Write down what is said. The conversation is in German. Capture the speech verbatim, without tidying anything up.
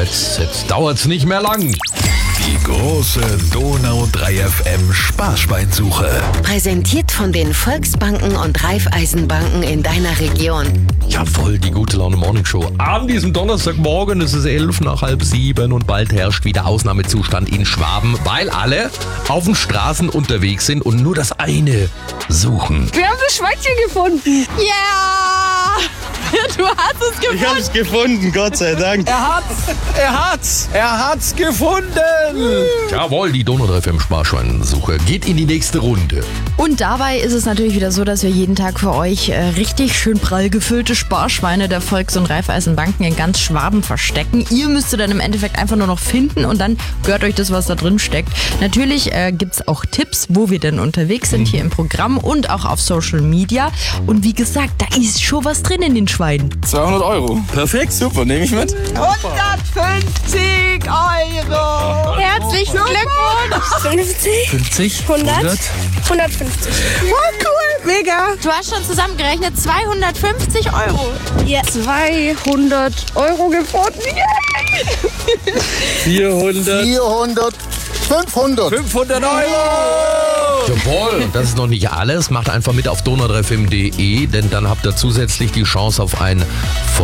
jetzt, jetzt dauert's nicht mehr lang. Die große Donau drei F M Sparschweinsuche. Präsentiert von den Volksbanken und Raiffeisenbanken in deiner Region. Jawohl, die gute Laune Morning Show. An diesem Donnerstagmorgen ist es elf nach halb sieben und bald herrscht wieder Ausnahmezustand in Schwaben, weil alle auf den Straßen unterwegs sind und nur das eine suchen. Wir haben das Schweinchen gefunden. Ja! Du hast es gefunden. Ich hab's gefunden, Gott sei Dank. Er hat's, er hat's, er hat's gefunden. Jawohl, die Donau drei F M Sparschweinsuche geht in die nächste Runde. Und dabei ist es natürlich wieder so, dass wir jeden Tag für euch äh, richtig schön prall gefüllte Sparschweine der Volks- und Raiffeisenbanken in ganz Schwaben verstecken. Ihr müsst dann im Endeffekt einfach nur noch finden und dann gehört euch das, was da drin steckt. Natürlich äh, gibt's auch Tipps, wo wir denn unterwegs sind hier im Programm und auch auf Social Media. Und wie gesagt, da ist schon was drin in den Schweinen. zweihundert Euro. Perfekt, super, nehme ich mit. hundertfünfzig Euro. Herzlichen Glückwunsch! fünfzig, fünfzig, hundert, hundertfünfzig. Oh, cool, mega. Du hast schon zusammengerechnet zweihundertfünfzig Euro. Ja. zweihundert Euro gefunden. Yay! vierhundert. vierhundert, fünfhundert. fünfhundert Euro. Jawohl, das ist noch nicht alles. Macht einfach mit auf donau drei f m punkt d e, denn dann habt ihr zusätzlich die Chance auf ein von